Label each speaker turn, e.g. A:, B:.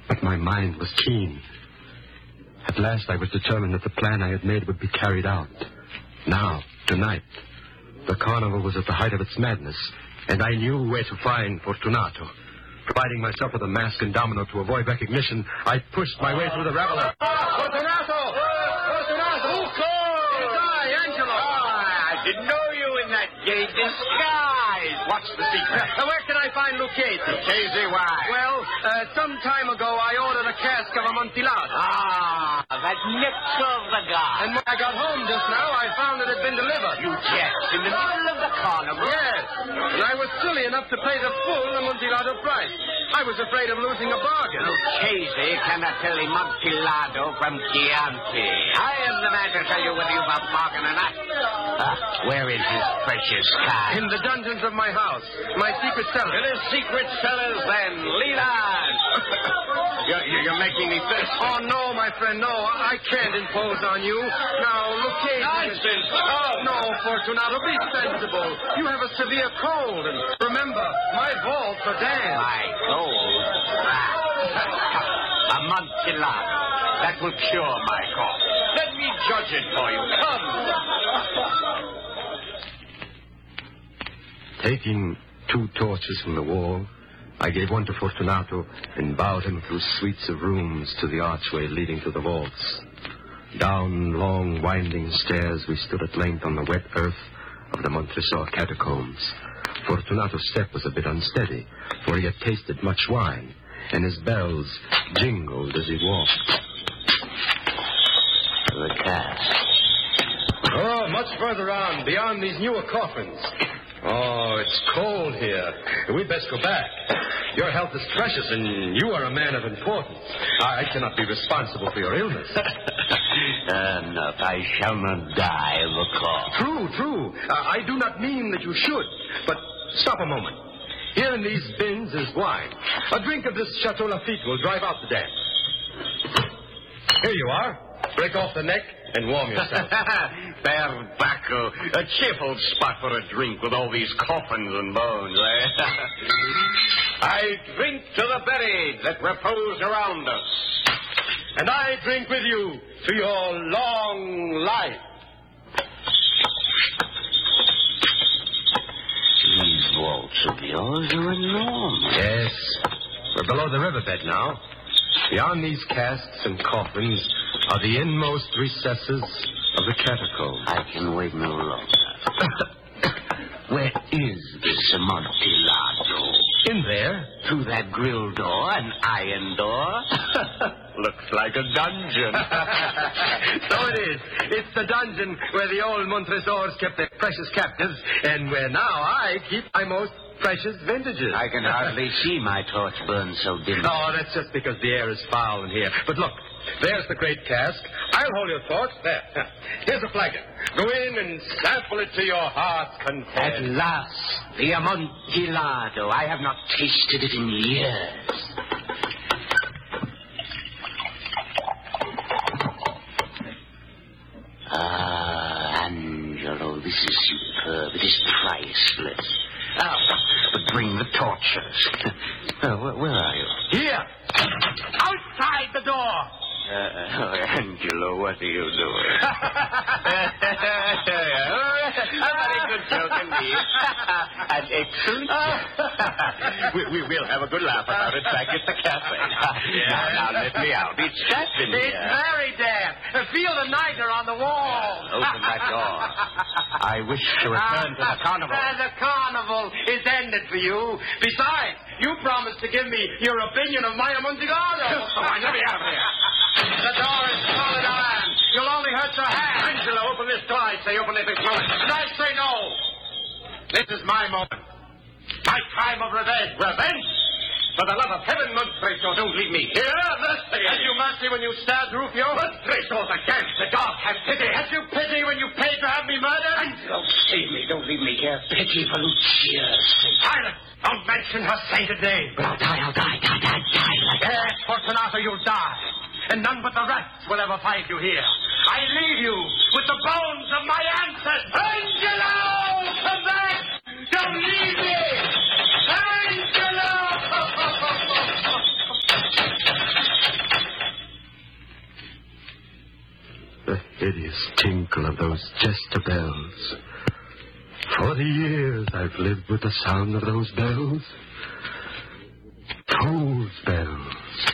A: But my mind was keen. At last I was determined that the plan I had made would be carried out. Now, tonight, the carnival was at the height of its madness, and I knew where to find Fortunato. Providing myself with a mask and domino to avoid recognition, I pushed my way through the revelers. Fortunato! Fortunato!
B: It's I, Angelo. I didn't know you in that gay disguise. What's the secret?
A: Where can I find Lucchese?
B: Lucchese, why?
A: Well, some time ago I ordered a cask of Amontillado.
B: That nix of the god.
A: And when I got home just now, I found it had been delivered.
B: You jest. In the middle of the carnival?
A: Yes. And I was silly enough to pay the full Amontillado price. I was afraid of losing a bargain.
B: Lucchese cannot tell Amontillado from Chianti. I am the man to tell you whether you've a bargain or not. Where is his precious cask?
A: In the dungeons of my house. My secret cellar.
B: To the secret cellars, then. Lead on. You're making me thirsty.
A: Oh, no, my friend, no. I can't impose on you. Now, Lucchese...
B: Nonsense.
A: No, Fortunato, be sensible. You have a severe cold, and remember, my vaults are damp.
B: My cold? Amontillado. That will cure my cough. Let me judge it for you. Come.
A: Taking 2 torches from the wall, I gave one to Fortunato and bowed him through suites of rooms to the archway leading to the vaults. Down long, winding stairs, we stood at length on the wet earth of the Montresor catacombs. Fortunato's step was a bit unsteady, for he had tasted much wine, and his bells jingled as he walked.
B: The cask.
A: Oh, much further on, beyond these newer coffins. Oh, it's cold here. We'd best go back. Your health is precious, and you are a man of importance. I cannot be responsible for your illness.
B: Enough. I shall not die of a cough.
A: True. I do not mean that you should. But stop a moment. Here in these bins is wine. A drink of this Chateau Lafite will drive out the damp. Here you are. Break off the neck and warm yourself.
B: Perbacco. A cheerful spot for a drink with all these coffins and bones, eh? I drink to the buried that repose around us.
A: And I drink with you to your long life.
B: These vaults of yours are enormous.
A: Yes. We're below the riverbed now. Beyond these casks and coffins are the inmost recesses of the catacomb.
B: I can wait no longer. Where is this Amontillado?
A: In there.
B: Through that grill door, an iron door? Looks like a dungeon.
A: So it is. It's the dungeon where the old Montresors kept their precious captives, and where now I keep my most precious vintages.
B: I can hardly see my torch burn so dim.
A: No, that's just because the air is foul in here. But look, there's the great cask. I'll hold your torch. There. Here's a flagon. Go in and sample it to your heart's content.
B: At last, the Amontillado. I have not tasted it in years. Angelo, this is superb. It is priceless. But bring the torches. Where are you?
A: Here. Outside the door.
B: Angelo, what are you doing? A very good joke indeed. An excellent joke. we will have a good laugh about it back at the cafe. Now, let me out. It's damp in here.
A: It's very damp. Feel the niter on the wall.
B: Open that door. I wish to return to the carnival.
A: The carnival is ended for you. Besides, you promised to give me your opinion of my Amontillado.
B: Come on, let me out of here.
A: The door is solid iron. You'll only hurt your hand.
B: Angelo, open this door. I say open it this moment.
A: And I say no. This is my moment. My time of revenge.
B: Revenge? For the love of heaven, Montresor, don't leave me here. Mercy.
A: Had you mercy when you stabbed Rufio?
B: Montresor, the dance, the dog, have pity.
A: Had you pity when you paid to have me murdered?
B: Angelo, save me. Don't leave me here. Pity for Lucia's sake.
A: Silence. Don't mention her sainted name.
B: But I'll die. Like
A: yes, Fortunato, you'll die. And none but the rats will ever find you here. I leave you with the bones of my ancestors. Angelo! Come back! Don't leave me! Angelo! the hideous tinkle of those jester bells. 40 years I've lived with the sound of those bells. Toll's bells.